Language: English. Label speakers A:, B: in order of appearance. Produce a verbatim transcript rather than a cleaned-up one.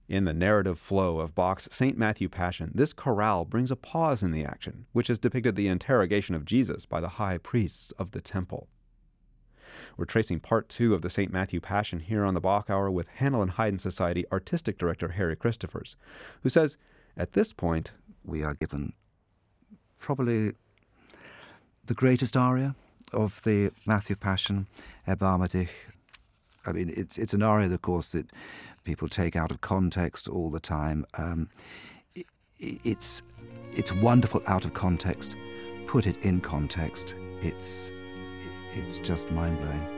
A: In the narrative flow of Bach's Saint Matthew Passion, this chorale brings a pause in the action, which has depicted the interrogation of Jesus by the high priests of the temple. We're tracing part two of the Saint Matthew Passion here on the Bach Hour with Handel and Haydn Society Artistic Director Harry Christophers, who says, at this point,
B: we are given probably the greatest aria of the Matthew Passion, Erbarme dich. I mean, it's it's an aria, of course, that people take out of context all the time. Um, it, it's it's wonderful out of context. Put it in context. It's it's just mind-blowing.